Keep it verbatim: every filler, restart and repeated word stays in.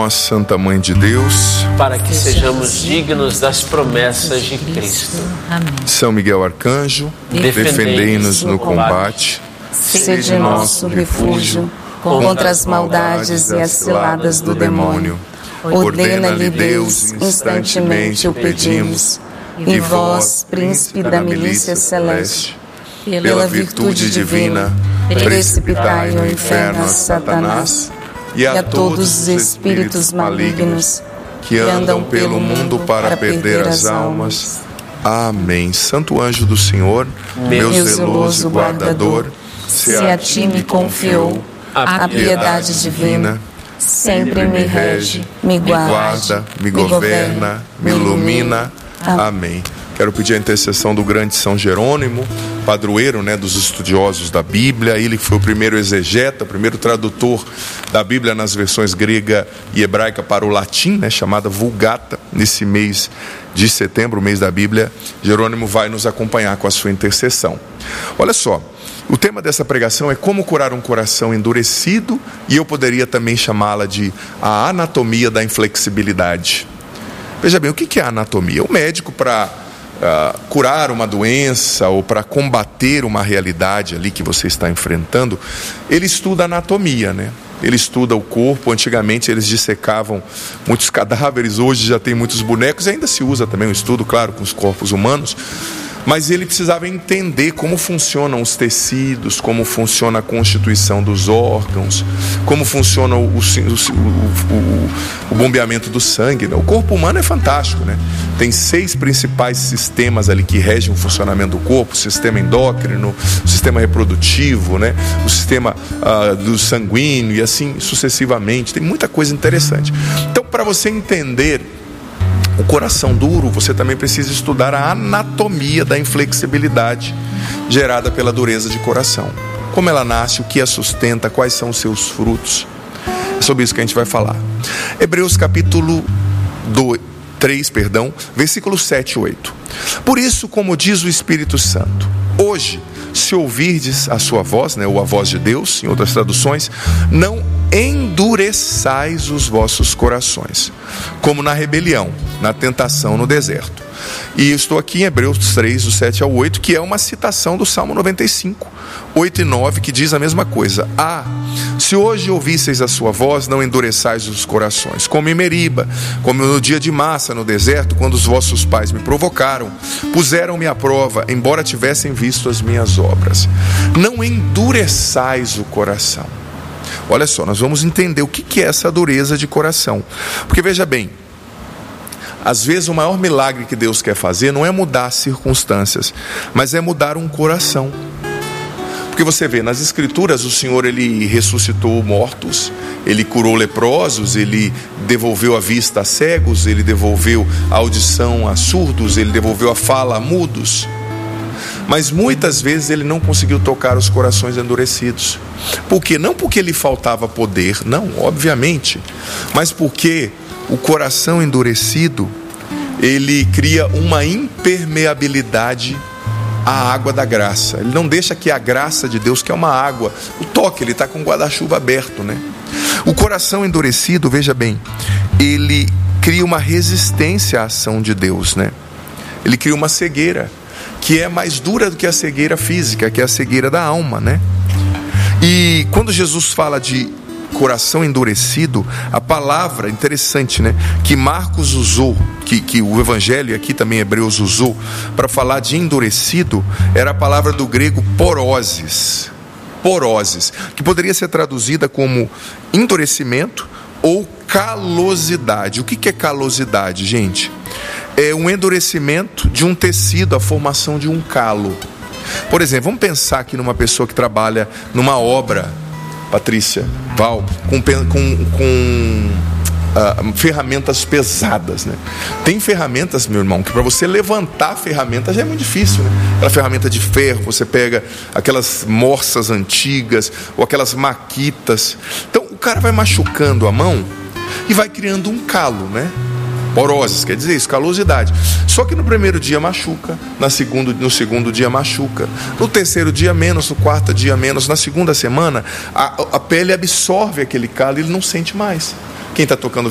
nós, Santa Mãe de Deus, para que sejamos dignos das promessas de Cristo. Amém. São Miguel Arcanjo, defendei-nos no combate. Sede nosso refúgio contra as maldades e as ciladas do demônio. Ordena-lhe Deus, instantemente o pedimos. E vós, príncipe da milícia celeste, pela virtude divina, precipitai no inferno a Satanás e a todos os espíritos malignos que andam pelo mundo para perder as almas. Amém. Santo anjo do Senhor, meu zeloso guardador, se a ti me confiou a piedade divina, sempre me rege, me guarda, me governa, me ilumina. Amém. Quero pedir a intercessão do grande São Jerônimo, padroeiro, né, dos estudiosos da Bíblia. Ele foi o primeiro exegeta, o primeiro tradutor da Bíblia nas versões grega e hebraica para o latim, né, chamada Vulgata. Nesse mês de setembro, o mês da Bíblia, Jerônimo vai nos acompanhar com a sua intercessão. Olha só, o tema dessa pregação é como curar um coração endurecido, e eu poderia também chamá-la de a anatomia da inflexibilidade. Veja bem, o que é a anatomia? O médico, para uh, curar uma doença ou para combater uma realidade ali que você está enfrentando, ele estuda a anatomia, né? Ele estuda o corpo. Antigamente eles dissecavam muitos cadáveres, hoje já tem muitos bonecos, ainda se usa também o estudo, claro, com os corpos humanos. Mas ele precisava entender como funcionam os tecidos, como funciona a constituição dos órgãos, como funciona o, o, o, o, o bombeamento do sangue, né? O corpo humano é fantástico, né? Tem seis principais sistemas ali que regem o funcionamento do corpo: o sistema endócrino, o sistema reprodutivo, né? O sistema uh, do sanguíneo, e assim sucessivamente. Tem muita coisa interessante. Então, para você entender o coração duro, você também precisa estudar a anatomia da inflexibilidade gerada pela dureza de coração. Como ela nasce, o que a sustenta, quais são os seus frutos. É sobre isso que a gente vai falar. Hebreus capítulo três, perdão, versículos sete e oito. Por isso, como diz o Espírito Santo, hoje, se ouvirdes a sua voz, né, ou a voz de Deus, em outras traduções, não endureçais os vossos corações, como na rebelião, na tentação no deserto. E eu estou aqui em Hebreus três, do sete ao oito, que é uma citação do Salmo noventa e cinco, oito e nove, que diz a mesma coisa. Ah, se hoje ouvisseis a sua voz, não endureçais os corações, como em Meriba, como no dia de Massa, no deserto, quando os vossos pais me provocaram, puseram-me à prova, embora tivessem visto as minhas obras. Não endureçais o coração. Olha só, nós vamos entender o que é essa dureza de coração. Porque veja bem, às vezes o maior milagre que Deus quer fazer não é mudar as circunstâncias, mas é mudar um coração. Porque você vê, nas Escrituras, o Senhor, Ele ressuscitou mortos, Ele curou leprosos, Ele devolveu a vista a cegos, Ele devolveu a audição a surdos, Ele devolveu a fala a mudos. Mas muitas vezes Ele não conseguiu tocar os corações endurecidos. Por quê? Não porque lhe faltava poder, não, obviamente, mas porque o coração endurecido, ele cria uma impermeabilidade à água da graça. Ele não deixa que a graça de Deus, que é uma água, o toque, ele está com o guarda-chuva aberto, né? O coração endurecido, veja bem, ele cria uma resistência à ação de Deus, né? Ele cria uma cegueira, que é mais dura do que a cegueira física, que é a cegueira da alma, né? E quando Jesus fala de coração endurecido, a palavra interessante, né, que Marcos usou, que, que o Evangelho e aqui também Hebreus usou para falar de endurecido, era a palavra do grego poroses, poroses, que poderia ser traduzida como endurecimento ou calosidade. O que, que é calosidade, gente? É um endurecimento de um tecido, a formação de um calo. Por exemplo, vamos pensar aqui numa pessoa que trabalha numa obra, Patrícia, Val, com, com, com uh, ferramentas pesadas, né? Tem ferramentas, meu irmão, que para você levantar a ferramenta já é muito difícil, né? Aquela ferramenta de ferro, você pega aquelas morsas antigas ou aquelas maquitas. Então o cara vai machucando a mão e vai criando um calo, né? Poroses, quer dizer isso, calosidade. Só que no primeiro dia machuca, na segundo, no segundo dia machuca, no terceiro dia menos, no quarto dia menos, na segunda semana a, a pele absorve aquele calo e ele não sente mais. Quem está tocando